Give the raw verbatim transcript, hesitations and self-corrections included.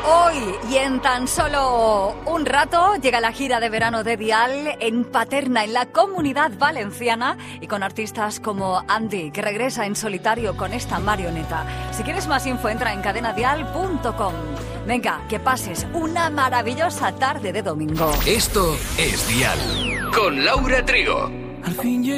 Hoy y en tan solo un rato llega la gira de verano de Dial en Paterna, en la Comunidad Valenciana, y con artistas como Andy, que regresa en solitario con esta marioneta. Si quieres más info, entra en cadena dial punto com. Venga, que pases una maravillosa tarde de domingo. Esto es Dial con Laura Trigo. Al fin